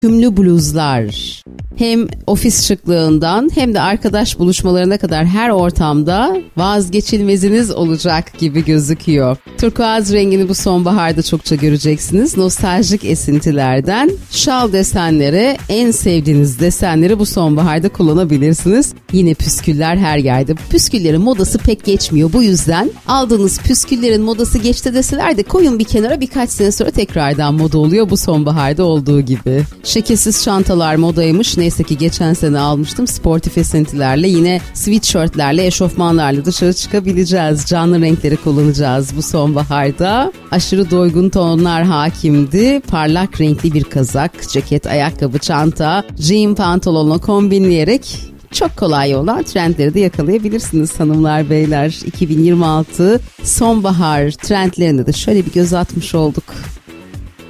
tümlü bluzlar hem ofis şıklığından hem de arkadaş buluşmalarına kadar her ortamda vazgeçilmeziniz olacak gibi gözüküyor. Turkuaz rengini bu sonbaharda çokça göreceksiniz. Nostaljik esintilerden şal desenlere, en sevdiğiniz desenleri bu sonbaharda kullanabilirsiniz. Yine püsküller her yerde. Püsküllerin modası pek geçmiyor. Bu yüzden aldığınız püsküllerin modası geçti deseler de koyun bir kenara, birkaç sene sonra tekrardan moda oluyor bu sonbaharda olduğu gibi. Şekilsiz çantalar modaymış. Neyse ki geçen sene almıştım. Sportif esintilerle yine sweatshirtlerle, eşofmanlarla dışarı çıkabileceğiz. Canlı renkleri kullanacağız bu sonbaharda. Aşırı doygun tonlar hakimdi. Parlak renkli bir kazak, ceket, ayakkabı, çanta, jean pantolonla kombinleyerek çok kolay olan trendleri de yakalayabilirsiniz hanımlar beyler. 2026 sonbahar trendlerine de şöyle bir göz atmış olduk.